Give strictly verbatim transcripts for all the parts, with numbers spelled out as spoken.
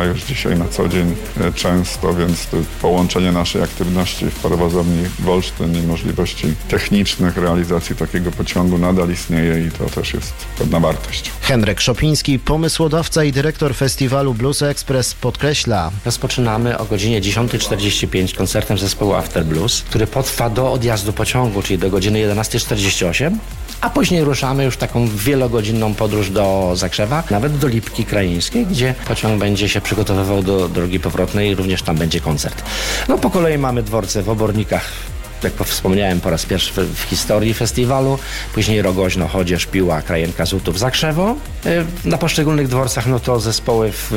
już dzisiaj na co dzień często, więc to połączenie naszej aktywności w parowozowni Wolsztyn i możliwości technicznych realizacji takiego pociągu nadal istnieje i to też jest pewna wartość. Henryk Szopiński, pomysłodawca i dyrektor festiwalu Blues Express, podkreśla: Rozpoczynamy o godzinie dziesiąta czterdzieści pięć koncertem zespołu After Blues, który potrwa do odjazdu pociągu, czyli do godziny jedenasta czterdzieści osiem, a później ruszamy już taką wielogodzinną podróż do Zakrzewa, nawet do Lipki Krajeńskiej, gdzie pociąg będzie się przygotowywał do drogi powrotnej i również tam będzie koncert. No po kolei mamy dworce w Obornikach, jak wspomniałem, po raz pierwszy w, w historii festiwalu, później Rogoźno, Chodzież, Piła, Krajenka, Złotów, Zakrzewo. Na poszczególnych dworcach, no to zespoły w,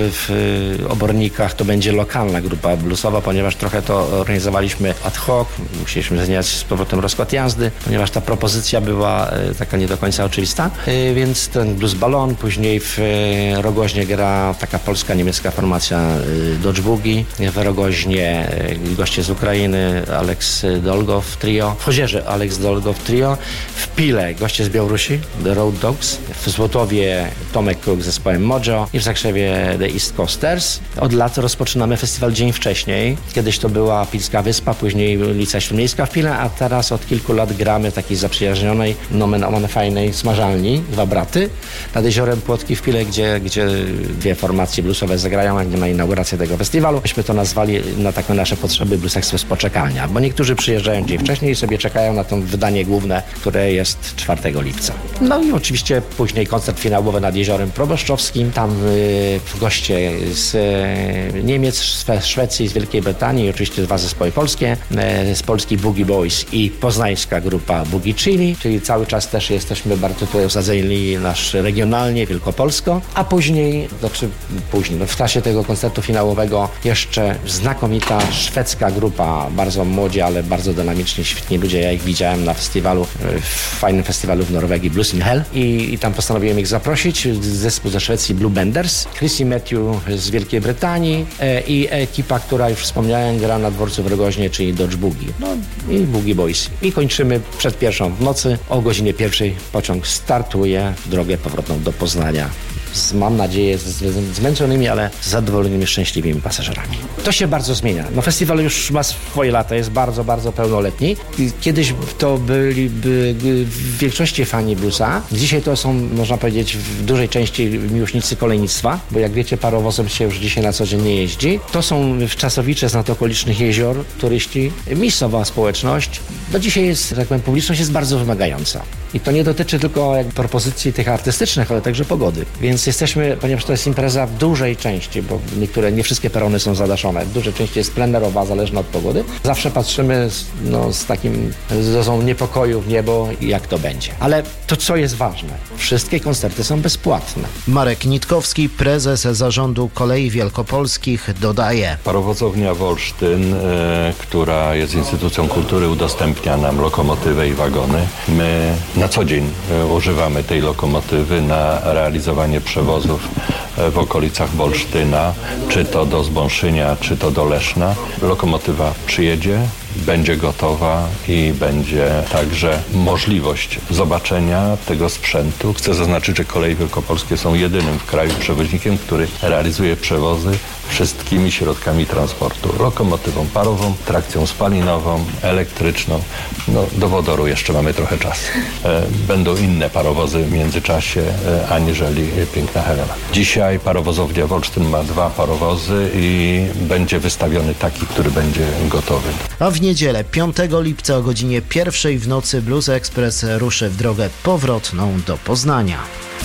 w Obornikach to będzie lokalna grupa bluesowa, ponieważ trochę to organizowaliśmy ad hoc, musieliśmy zmieniać z powrotem rozkład jazdy, ponieważ ta propozycja była taka nie do końca oczywista, więc ten blues ballon, później w Rogoźnie gra taka polska-niemiecka formacja Dodge Boogie, w Rogoźnie goście z Ukrainy, Alex Dolgo w trio, w Chodzieży Alex Dolgo w trio, w Pile goście z Białorusi, The Road Dogs, w Złotowie Tomek Kruk z zespołem Mojo i w Zakrzewie The East Coasters. Od lat rozpoczynamy festiwal dzień wcześniej. Kiedyś to była Pilska Wyspa, później Ulica Śródmiejska w Pile, a teraz od kilku lat gramy w takiej zaprzyjaźnionej, nomen omen fajnej smażalni, Dwa Braty, nad jeziorem Płotki w Pile, gdzie, gdzie dwie formacje bluesowe zagrają jak na inaugurację tego festiwalu. Myśmy to nazwali na takie nasze potrzeby Blues Express poczekalnia, bo niektórzy przyjeżdżają dzień wcześniej i sobie czekają na to wydanie główne, które jest czwartego lipca. No i oczywiście później koncert finałowy nad jeziorem Proboszczowskim. Tam y, goście z y, Niemiec, z Szwecji, z Wielkiej Brytanii i oczywiście dwa zespoły polskie. Y, z Polski Boogie Boys i poznańska grupa Boogie Chili, czyli cały czas też jesteśmy bardzo tutaj osadzeni nasz regionalnie, wielkopolsko. A później, znaczy później, no w czasie tego koncertu finałowego jeszcze znakomita szwedzka grupa, bardzo młodzi, ale bardzo dynamiczni, świetni ludzie. Ja ich widziałem na festiwalu, w fajnym festiwalu w Norwegii, Blues in Hell i, i tam postanowiłem ich zaprosić. Zespół ze Szwecji Blue Benders, Chrissy Matthew z Wielkiej Brytanii e, i ekipa, która już wspomniałem, gra na dworcu w Rogoźnie, czyli Dodge Boogie. No i Boogie Boys. I kończymy przed pierwszą w nocy. O godzinie pierwszej pociąg startuje w drogę powrotną do Poznania. Z, mam nadzieję, z, z zmęczonymi, ale z zadowolonymi, szczęśliwymi pasażerami. To się bardzo zmienia. No festiwal już ma swoje lata, jest bardzo, bardzo pełnoletni. Kiedyś to byli by, w większości fani bluesa. Dzisiaj to są, można powiedzieć, w dużej części miłośnicy kolejnictwa, bo jak wiecie, parowozem się już dzisiaj na co dzień nie jeździ. To są Wczasowicze z nad okolicznych jezior, turyści, miejscowa społeczność. Do dzisiaj jest, tak powiem, publiczność jest bardzo wymagająca. I to nie dotyczy tylko jak propozycji tych artystycznych, ale także pogody. Więc jesteśmy, ponieważ to jest impreza w dużej części, bo niektóre, nie wszystkie perony są zadaszone, w dużej części jest plenerowa, zależna od pogody. Zawsze patrzymy z, no, z takim z dozą niepokoju w niebo, jak to będzie. Ale to, co jest ważne, wszystkie koncerty są bezpłatne. Marek Nitkowski, prezes Zarządu Kolei Wielkopolskich, dodaje: Parowozownia Wolsztyn, e, która jest instytucją kultury, udostępnia nam lokomotywę i wagony. My na co dzień e, używamy tej lokomotywy na realizowanie przewozów e, w okolicach Wolsztyna, czy to do Zbąszynia, czy to do Leszna. Lokomotywa przyjedzie, będzie gotowa i będzie także możliwość zobaczenia tego sprzętu. Chcę zaznaczyć, że Koleje Wielkopolskie są jedynym w kraju przewoźnikiem, który realizuje przewozy wszystkimi środkami transportu. Lokomotywą parową, trakcją spalinową, elektryczną. No, do wodoru jeszcze mamy trochę czasu. E, będą inne parowozy w międzyczasie, e, aniżeli Piękna Helena. Dzisiaj parowozownia Wolsztyn ma dwa parowozy i będzie wystawiony taki, który będzie gotowy. A w niedzielę piątego lipca o godzinie pierwszej w nocy Blues Express ruszy w drogę powrotną do Poznania.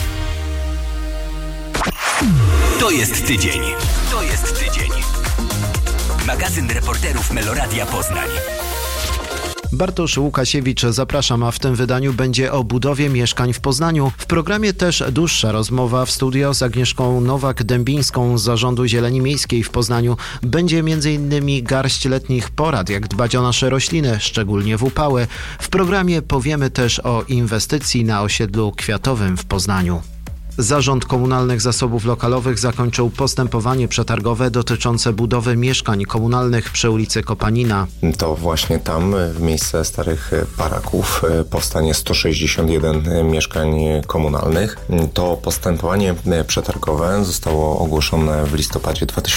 To jest tydzień. To jest tydzień. Magazyn reporterów Meloradia Poznań. Bartosz Łukasiewicz, zapraszam, a w tym wydaniu będzie o budowie mieszkań w Poznaniu. W programie też dłuższa rozmowa w studio z Agnieszką Nowak-Dębińską z Zarządu Zieleni Miejskiej w Poznaniu. Będzie między innymi garść letnich porad, jak dbać o nasze rośliny, szczególnie w upały. W programie powiemy też o inwestycji na osiedlu kwiatowym w Poznaniu. Zarząd Komunalnych Zasobów Lokalowych zakończył postępowanie przetargowe dotyczące budowy mieszkań komunalnych przy ulicy Kopanina. To właśnie tam, w miejsce starych baraków, powstanie sto sześćdziesiąt jeden mieszkań komunalnych. To postępowanie przetargowe zostało ogłoszone w listopadzie dwa tysiące